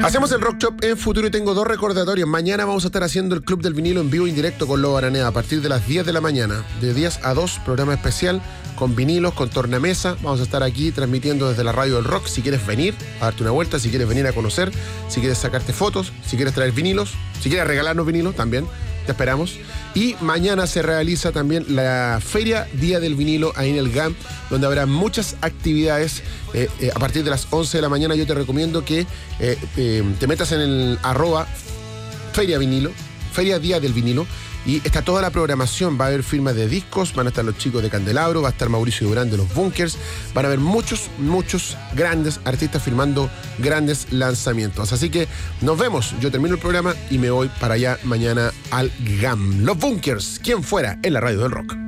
Hacemos el Rock Shop en futuro y tengo dos recordatorios. Mañana vamos a estar haciendo el Club del Vinilo en vivo en directo con Lobo Araneda a partir de las 10 de la mañana. De 10 a 2, programa especial con vinilos, con tornamesa. Vamos a estar aquí transmitiendo desde la radio del rock. Si quieres venir a darte una vuelta, si quieres venir a conocer, si quieres sacarte fotos, si quieres traer vinilos, si quieres regalarnos vinilos también, te esperamos. Y mañana se realiza también la Feria Día del Vinilo ahí en el GAM, donde habrá muchas actividades. A partir de las 11 de la mañana yo te recomiendo que te metas en el @Feria Vinilo, Feria Día del Vinilo, y está toda la programación. Va a haber firmas de discos, van a estar los chicos de Candelabro, va a estar Mauricio Durán de los Bunkers, van a haber muchos grandes artistas firmando grandes lanzamientos. Así que nos vemos. Yo termino el programa y me voy para allá mañana al GAM. Los Bunkers, quien fuera en la radio del rock.